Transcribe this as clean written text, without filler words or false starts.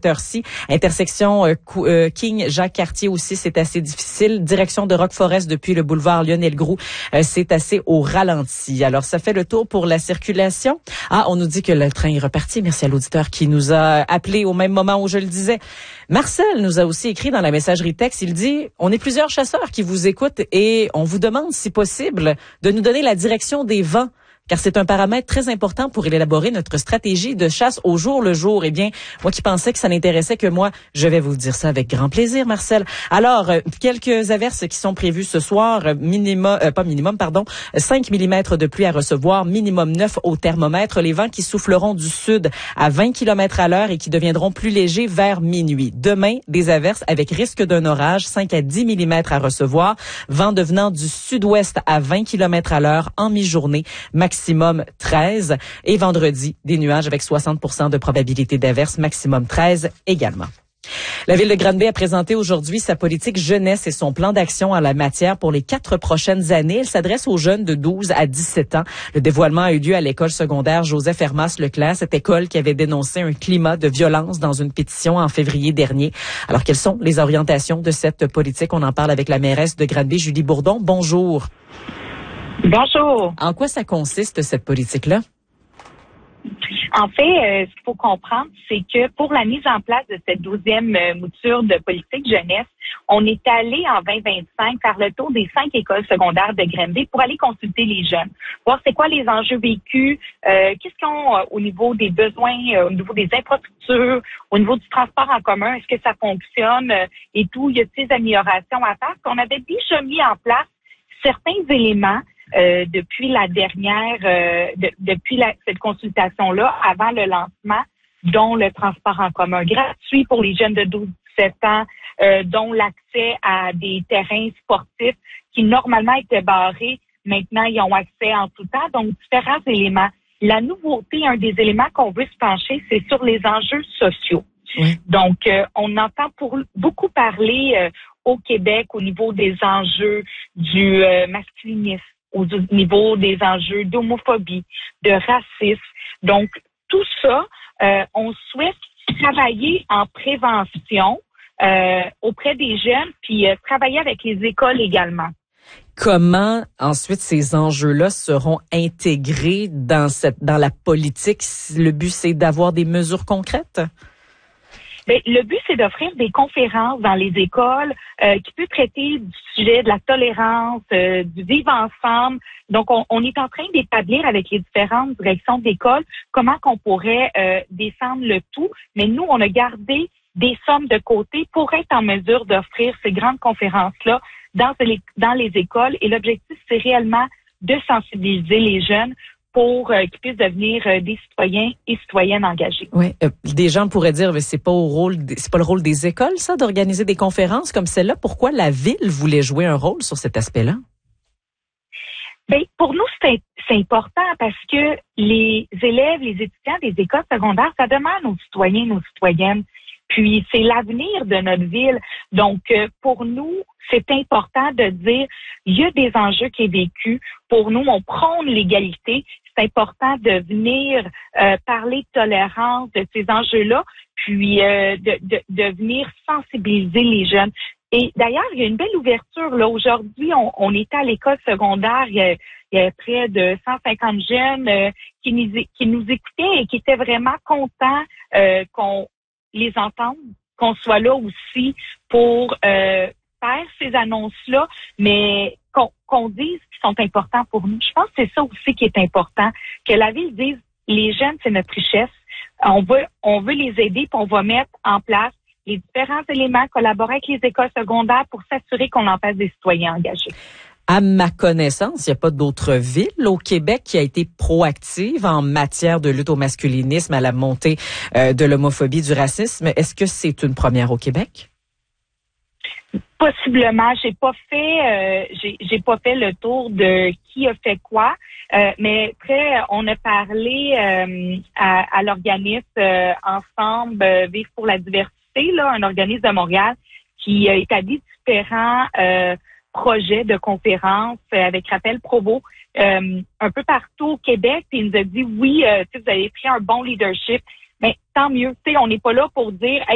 cette heure-ci. Intersection King Jacques Cartier aussi, c'est assez difficile. Direction de Rock Forest depuis le boulevard Lionel Groulx, c'est assez au ralenti. Alors ça fait le tour pour la circulation. Ah, on nous dit que le train est reparti. Merci à l'auditeur qui nous a appelé au même moment où je le disais. Marcel nous a aussi écrit dans la messagerie texte. Il dit: on est plusieurs chasseurs qui vous écoutent et on vous demande, si possible, de nous donner la direction des vents, car c'est un paramètre très important pour élaborer notre stratégie de chasse au jour le jour. Eh bien, moi qui pensais que ça n'intéressait que moi, je vais vous dire ça avec grand plaisir, Marcel. Alors, quelques averses qui sont prévues ce soir, 5 mm de pluie à recevoir, minimum 9 au thermomètre. Les vents qui souffleront du sud à 20 km à l'heure et qui deviendront plus légers vers minuit. Demain, des averses avec risque d'un orage, 5 à 10 mm à recevoir. Vent devenant du sud-ouest à 20 km à l'heure en mi-journée, maximum 13. Et vendredi, des nuages avec 60% de probabilité d'averse, maximum 13 également. La Ville de Granby a présenté aujourd'hui sa politique jeunesse et son plan d'action en la matière pour les 4 prochaines années. Elle s'adresse aux jeunes de 12 à 17 ans. Le dévoilement a eu lieu à l'école secondaire Joseph Hermas Leclerc, cette école qui avait dénoncé un climat de violence dans une pétition en février dernier. Alors, quelles sont les orientations de cette politique? On en parle avec la mairesse de Granby, Julie Bourdon. Bonjour. Bonjour. En quoi ça consiste, cette politique-là? En fait, ce qu'il faut comprendre, c'est que pour la mise en place de cette 12e mouture de politique jeunesse, on est allé en 2025 faire le tour des 5 écoles secondaires de Granby pour aller consulter les jeunes, voir c'est quoi les enjeux vécus, qu'est-ce qu'ils ont au niveau des besoins, au niveau des infrastructures, au niveau du transport en commun, est-ce que ça fonctionne et tout, il y a des améliorations à faire. On avait déjà mis en place certains éléments depuis la dernière, cette consultation-là, avant le lancement, dont le transport en commun gratuit pour les jeunes de 12-17 ans, dont l'accès à des terrains sportifs qui normalement étaient barrés. Maintenant, ils ont accès en tout temps, donc différents éléments. La nouveauté, un des éléments qu'on veut se pencher, c'est sur les enjeux sociaux. Oui. Donc, on entend beaucoup parler au Québec au niveau des enjeux du masculinisme, au niveau des enjeux d'homophobie, de racisme. Donc, tout ça, on souhaite travailler en prévention auprès des jeunes, puis travailler avec les écoles également. Comment ensuite ces enjeux-là seront intégrés dans la politique? Le but, c'est d'avoir des mesures concrètes? Bien, le but, c'est d'offrir des conférences dans les écoles qui peut traiter du sujet de la tolérance, du vivre ensemble. Donc, on est en train d'établir avec les différentes directions d'école comment qu'on pourrait descendre le tout. Mais nous, on a gardé des sommes de côté pour être en mesure d'offrir ces grandes conférences-là dans les écoles. Et l'objectif, c'est réellement de sensibiliser les jeunes pour qu'ils puissent devenir des citoyens et citoyennes engagés. Oui, des gens pourraient dire mais c'est pas le rôle des écoles ça d'organiser des conférences comme celle-là. Pourquoi la ville voulait jouer un rôle sur cet aspect-là? Bien, pour nous c'est important parce que les élèves, les étudiants des écoles secondaires, ça demande aux citoyens, nos citoyennes. Puis c'est l'avenir de notre ville. Donc pour nous, c'est important de dire il y a des enjeux qui est vécu. Pour nous, on prône l'égalité. C'est important de venir parler de tolérance, de ces enjeux-là, puis de venir sensibiliser les jeunes. Et d'ailleurs, il y a une belle ouverture. Là, aujourd'hui, on était à l'école secondaire, il y a près de 150 jeunes qui nous écoutaient et qui étaient vraiment contents qu'on les entende, qu'on soit là aussi pour faire ces annonces-là, mais qu'on dise qu'ils sont importants pour nous. Je pense que c'est ça aussi qui est important, que la ville dise les jeunes, c'est notre richesse. On veut les aider, puis on va mettre en place les différents éléments, collaborer avec les écoles secondaires pour s'assurer qu'on en fasse des citoyens engagés. À ma connaissance, il n'y a pas d'autre ville au Québec qui a été proactive en matière de lutte au masculinisme, à la montée de l'homophobie, du racisme. Est-ce que c'est une première au Québec? Possiblement, j'ai pas fait le tour de qui a fait quoi, mais après on a parlé à l'organisme Ensemble Vivre pour la diversité, là, un organisme de Montréal qui a établi différents projets de conférences avec Rappel Provo un peu partout au Québec, puis il nous a dit oui, vous avez pris un bon leadership, mais tant mieux. On n'est pas là pour dire